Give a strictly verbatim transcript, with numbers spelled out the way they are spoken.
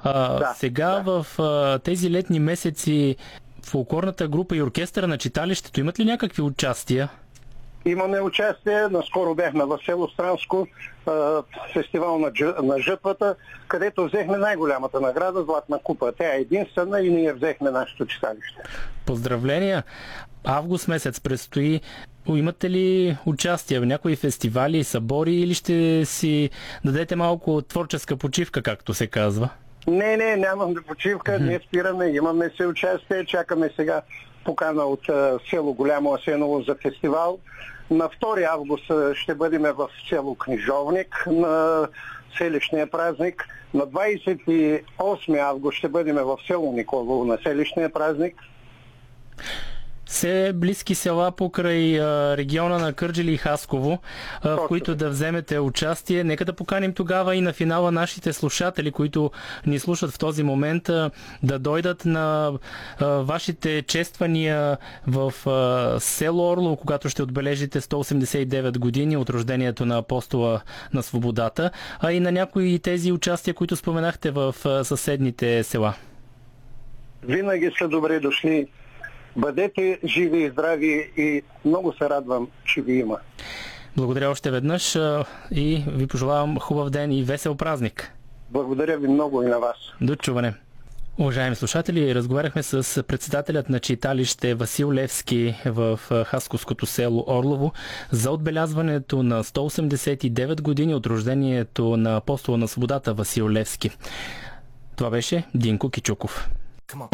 А, Да, сега да. в а, тези летни месеци фолклорната група и оркестъра на читалището имат ли някакви участия? Имаме участие. Наскоро бяхме в село Странско, фестивал на, джа, на жътвата, където взехме най-голямата награда, Златна купа. Тя е единствена и ние взехме нашето читалище. Поздравления! Август месец предстои. Имате ли участие в някои фестивали, събори или ще си дадете малко творческа почивка, както се казва? Не, не, нямам да почивка, не спираме, имаме се участие, чакаме сега покана от а, село Голямо Асеново за фестивал. На втори август ще бъдем в село Книжовник на селищния празник. На двадесет и осми август ще бъдем в село Николово на селищния празник. Все близки села покрай а, региона на Кърджали и Хасково, а, в които да вземете участие. Нека да поканим тогава и на финала нашите слушатели, които ни слушат в този момент, а, да дойдат на а, вашите чествания в а, село Орлово, когато ще отбележите сто осемдесет и девет години от рождението на Апостола на свободата, а и на някои тези участия, които споменахте в а, съседните села. Винаги са добре дошли. Бъдете живи и здрави и много се радвам, че ви има. Благодаря още веднъж и ви пожелавам хубав ден и весел празник. Благодаря ви много и на вас. До чуване. Уважаеми слушатели, разговаряхме с председателят на читалище Васил Левски в хасковското село Орлово за отбелязването на сто осемдесет и девет години от рождението на Апостола на свободата Васил Левски. Това беше Динко Кичуков.